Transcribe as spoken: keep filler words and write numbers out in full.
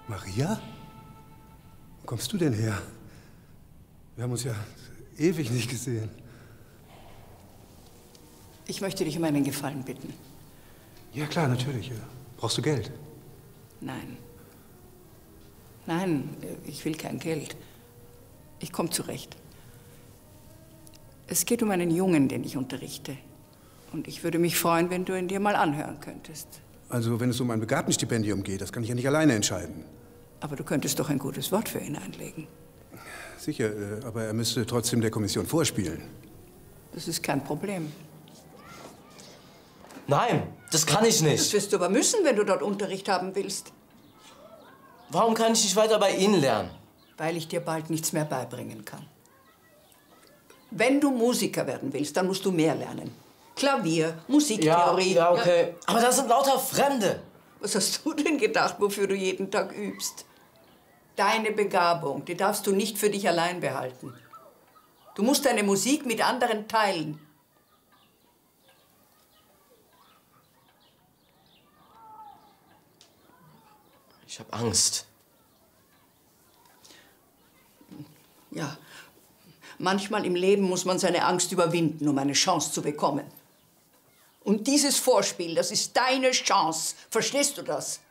Maria? Wo kommst du denn her? Wir haben uns ja ewig nicht gesehen. Ich möchte dich um einen Gefallen bitten. Ja, klar, natürlich. Brauchst du Geld? Nein. Nein, ich will kein Geld. Ich komme zurecht. Es geht um einen Jungen, den ich unterrichte. Und ich würde mich freuen, wenn du ihn dir mal anhören könntest. Also, wenn es um ein Begabtenstipendium geht, das kann ich ja nicht alleine entscheiden. Aber du könntest doch ein gutes Wort für ihn einlegen. Sicher, aber er müsste trotzdem der Kommission vorspielen. Das ist kein Problem. Nein, das kann ich nicht. Das wirst du aber müssen, wenn du dort Unterricht haben willst. Warum kann ich nicht weiter bei Ihnen lernen? Weil ich dir bald nichts mehr beibringen kann. Wenn du Musiker werden willst, dann musst du mehr lernen. Klavier, Musiktheorie. Ja, ja, okay. Ja. Aber das sind lauter Fremde. Was hast du denn gedacht, wofür du jeden Tag übst? Deine Begabung, die darfst du nicht für dich allein behalten. Du musst deine Musik mit anderen teilen. Ich habe Angst. Ja, manchmal im Leben muss man seine Angst überwinden, um eine Chance zu bekommen. Und dieses Vorspiel, das ist deine Chance. Verstehst du das?